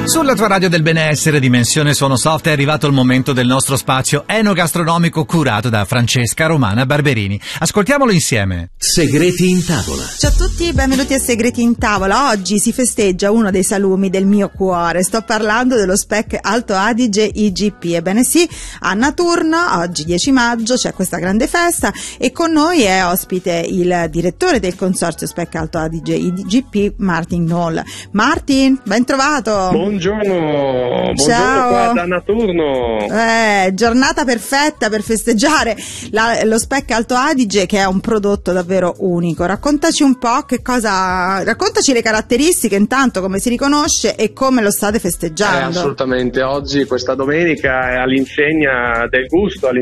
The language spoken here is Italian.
Sulla tua radio del benessere, Dimensione Suono Soft, è arrivato il momento del nostro spazio enogastronomico curato da Francesca Romana Barberini. Ascoltiamolo insieme. Segreti in tavola. Ciao a tutti, benvenuti a Segreti in tavola. Oggi si festeggia uno dei salumi del mio cuore. Sto parlando dello Speck Alto Adige IGP. Ebbene sì, a Naturno, oggi 10 maggio, c'è questa grande festa e con noi è ospite il direttore del consorzio Speck Alto Adige IGP, Martin Knoll. Martin, ben trovato. Buongiorno Ciao. Qua da Naturno. Giornata perfetta per festeggiare lo Speck Alto Adige, che è un prodotto davvero unico. Raccontaci un po' raccontaci le caratteristiche intanto, come si riconosce e come lo state festeggiando. Assolutamente, oggi questa domenica è all'insegna del gusto,